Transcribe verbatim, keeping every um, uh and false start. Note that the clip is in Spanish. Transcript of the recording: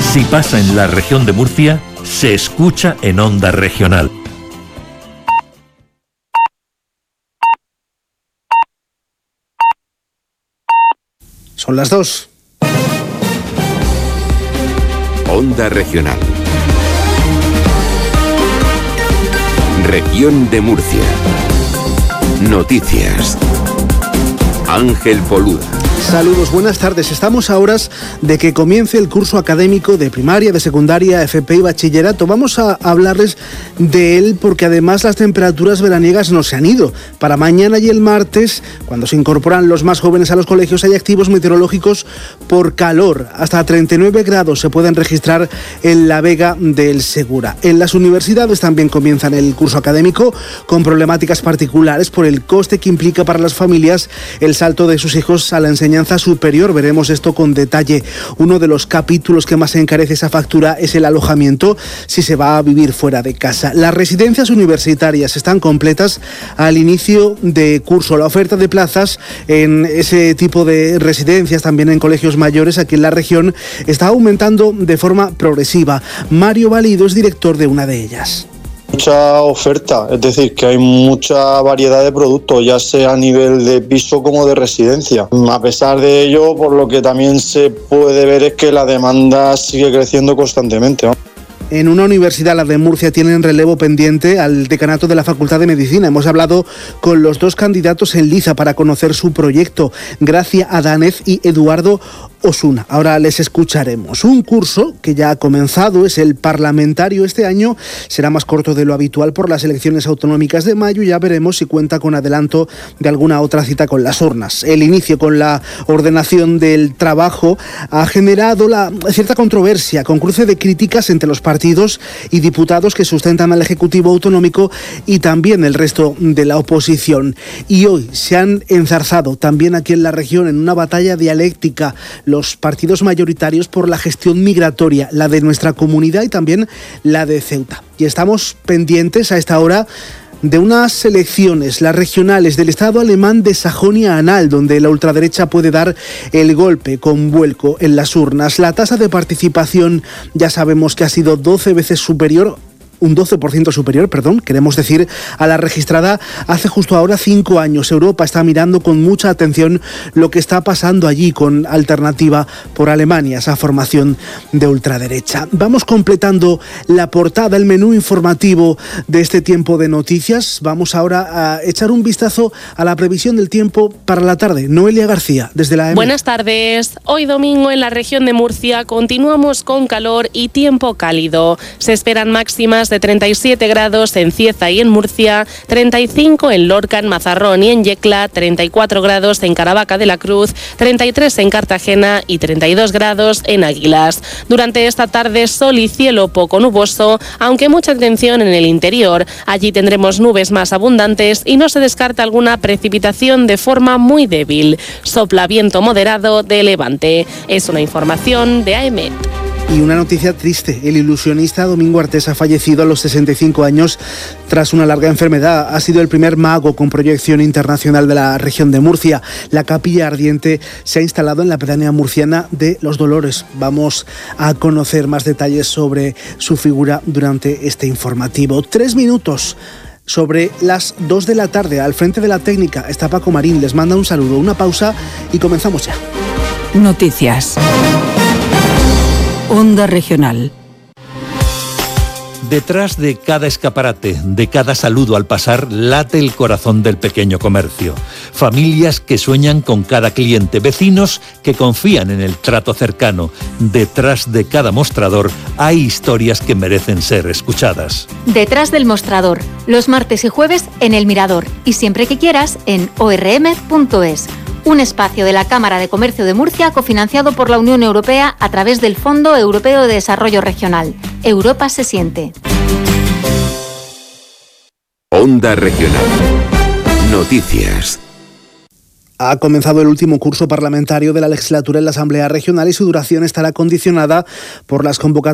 Si pasa en la región de Murcia, se escucha en Onda Regional. Son las dos. Onda Regional. Región de Murcia. Noticias. Ángel Poluda. Saludos, buenas tardes. Estamos a horas de que comience el curso académico de primaria, de secundaria, F P y bachillerato. Vamos a hablarles de él porque además las temperaturas veraniegas no se han ido. Para mañana y el martes, cuando se incorporan los más jóvenes a los colegios, hay activos meteorológicos por calor. Hasta treinta y nueve grados se pueden registrar en la Vega del Segura. En las universidades también comienzan el curso académico con problemáticas particulares por el coste que implica para las familias el salto de sus hijos a la enseñanza superior. Veremos esto con detalle. Uno de los capítulos que más encarece esa factura es el alojamiento si se va a vivir fuera de casa. Las residencias universitarias están completas al inicio de curso. La oferta de plazas en ese tipo de residencias, también en colegios mayores aquí en la región, está aumentando de forma progresiva. Mario Valido es director de una de ellas. Mucha oferta, es decir, que hay mucha variedad de productos, ya sea a nivel de piso como de residencia. A pesar de ello, por lo que también se puede ver es que la demanda sigue creciendo constantemente, ¿no? En una universidad, la de Murcia, tienen relevo pendiente al decanato de la Facultad de Medicina. Hemos hablado con los dos candidatos en liza para conocer su proyecto, Gracia Adánez y Eduardo Osuna. Ahora les escucharemos. Un curso que ya ha comenzado, es el parlamentario. Este año será más corto de lo habitual por las elecciones autonómicas de mayo. Ya veremos si cuenta con adelanto de alguna otra cita con las urnas. El inicio con la ordenación del trabajo ha generado la cierta controversia, con cruce de críticas entre los partidos partidos y diputados que sustentan al Ejecutivo autonómico y también el resto de la oposición. Y hoy se han enzarzado también aquí en la región en una batalla dialéctica los partidos mayoritarios por la gestión migratoria, la de nuestra comunidad y también la de Ceuta. Y estamos pendientes a esta hora de unas elecciones, las regionales del Estado alemán de Sajonia-Anhalt, donde la ultraderecha puede dar el golpe con vuelco en las urnas. La tasa de participación ya sabemos que ha sido doce veces superior, un doce por ciento superior, perdón, queremos decir, a la registrada hace justo ahora cinco años. Europa está mirando con mucha atención lo que está pasando allí con Alternativa por Alemania, esa formación de ultraderecha. Vamos completando la portada, el menú informativo de este tiempo de noticias. Vamos ahora a echar un vistazo a la previsión del tiempo para la tarde. Noelia García, desde la A M. Buenas tardes. Hoy domingo en la región de Murcia continuamos con calor y tiempo cálido. Se esperan máximas de treinta y siete grados en Cieza y en Murcia, treinta y cinco en Lorca, en Mazarrón y en Yecla, treinta y cuatro grados en Caravaca de la Cruz, treinta y tres en Cartagena y treinta y dos grados en Águilas. Durante esta tarde sol y cielo poco nuboso, aunque mucha atención en el interior. Allí tendremos nubes más abundantes y no se descarta alguna precipitación de forma muy débil. Sopla viento moderado de levante. Es una información de A E M E T. Y una noticia triste, el ilusionista Domingo Artés ha fallecido a los sesenta y cinco años tras una larga enfermedad. Ha sido el primer mago con proyección internacional de la región de Murcia. La capilla ardiente se ha instalado en la pedanía murciana de Los Dolores. Vamos a conocer más detalles sobre su figura durante este informativo. Tres minutos sobre las dos de la tarde. Al frente de la técnica está Paco Marín. Les manda un saludo, una pausa y comenzamos ya. Noticias. Onda Regional. Detrás de cada escaparate, de cada saludo al pasar, late el corazón del pequeño comercio. Familias que sueñan con cada cliente, vecinos que confían en el trato cercano. Detrás de cada mostrador hay historias que merecen ser escuchadas. Detrás del mostrador, los martes y jueves en El Mirador y siempre que quieras en o r m punto es. Un espacio de la Cámara de Comercio de Murcia cofinanciado por la Unión Europea a través del Fondo Europeo de Desarrollo Regional. Europa se siente. Onda Regional. Noticias. Ha comenzado el último curso parlamentario de la legislatura en la Asamblea Regional y su duración estará condicionada por las convocatorias